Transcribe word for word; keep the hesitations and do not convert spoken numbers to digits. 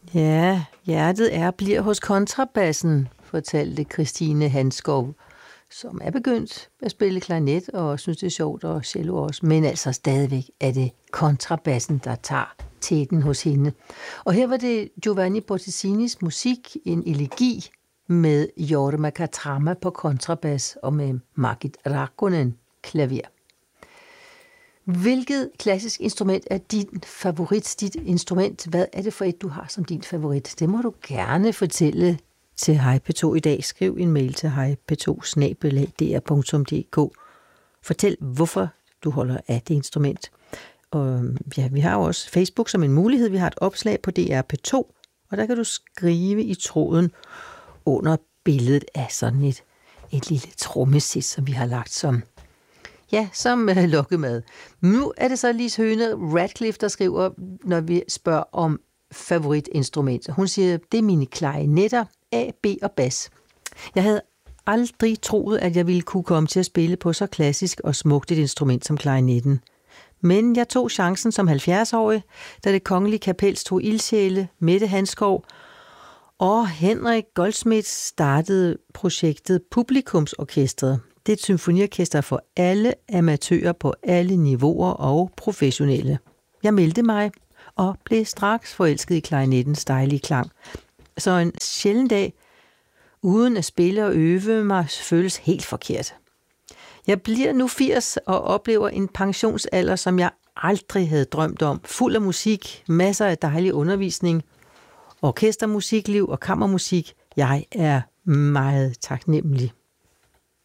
Ja, hjertet er bliver hos kontrabassen, fortalte Christine Hanskov, som er begyndt at spille klarinet og synes, det er sjovt, og cello også. Men altså stadigvæk er det kontrabassen, der tager teten hos hende. Og her var det Giovanni Bottesinis musik, en elegi med Jorma Katrama på kontrabas og med Margit Rakkonen klaver. Hvilket klassisk instrument er din favorit, dit instrument? Hvad er det for et, du har som din favorit? Det må du gerne fortælle til Hej P to i dag. Skriv en mail til hej p to bindestreg d r punktum d k. Fortæl, hvorfor du holder af det instrument. Og ja, vi har jo også Facebook som en mulighed. Vi har et opslag på D R P to, og der kan du skrive i tråden under billedet af sådan et, et lille trommesæt, som vi har lagt som Ja, som uh, lukkemad. Nu er det så Lise Høne Radcliffe, der skriver, når vi spørger om favoritinstrument. Hun siger, det er mine klarinetter, A, B og bas. Jeg havde aldrig troet, at jeg ville kunne komme til at spille på så klassisk og smukt et instrument som klarinetten. Men jeg tog chancen som halvfjerds-årig, da Det Kongelige Kapels tog ildsjæle, Mette Hanskov og Henrik Goldsmith startede projektet Publikumsorkestret. Det er et symfoniorkester for alle amatører på alle niveauer og professionelle. Jeg meldte mig og blev straks forelsket i klarinettens dejlige klang. Så en sjælden dag, uden at spille og øve mig, føles helt forkert. Jeg bliver nu firs og oplever en pensionsalder, som jeg aldrig havde drømt om. Fuld af musik, masser af dejlig undervisning, orkestermusikliv og kammermusik. Jeg er meget taknemmelig.